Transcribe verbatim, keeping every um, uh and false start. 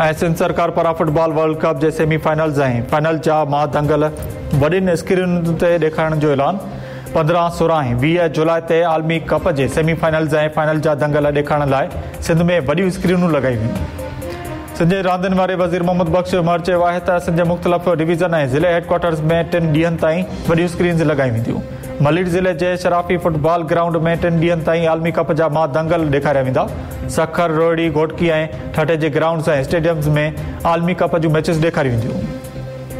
ऐं सिंध सरकार पारां फुटबॉल वर्ल्ड कप जे सेमीफाइनल्स ऐं फाइनल जा मां दंगल वॾियुनि स्क्रीनुनि ते ॾेखारण जो ऐलान। पंद्रहं सोरहं ऐं वीह जुलाई ते आलमी कप जे सेमीफाइनल्स ऐं फाइनल जा दंगल ॾेखारण लाइ सिंध में वॾियूं स्क्रीनूं लॻाई वेंदियूं। सिंध जे रांदियुनि वारे वज़ीर मोहम्मद बख्श उमर चयो आहे त सिंध जे मुख़्तलिफ़ डिवीज़न ऐं ज़िले हेडक्वार्टर्स में टिनि ॾींहंनि ताईं वॾियूं स्क्रीन्स लॻाई वेंदियूं। मलीर ज़िले जे शराफ़ी फुटबॉल ग्राउंड में टिनि ॾींहंनि ताईं आलमी कप जा मां दंगल ॾेखारिया वेंदा। सखर, रोहिड़ी, घोटकी ऐं ठठे जे ग्राउंड्स ऐं स्टेडियम्स में आलमी कप जूं मैचिस ॾेखारियूं वेंदियूं।